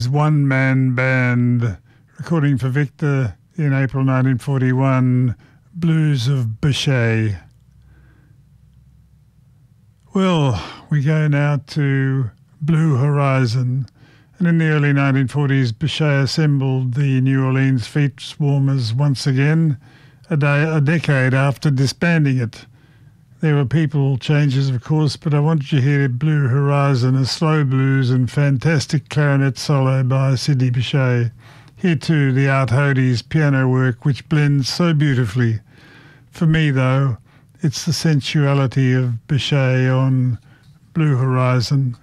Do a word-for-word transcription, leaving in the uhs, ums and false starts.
one-man band recording for Victor in April nineteen forty-one, Blues of Bechet. Well, we go now to Blue Horizon. And in the early nineteen forties, Bechet assembled the New Orleans Feet Warmers once again, a, day, a decade after disbanding it. There were people changes, of course, but I wanted you to hear Blue Horizon, a slow blues and fantastic clarinet solo by Sidney Bechet. Here too, the Art Hodes piano work, which blends so beautifully. For me, though, it's the sensuality of Bechet on Blue Horizon.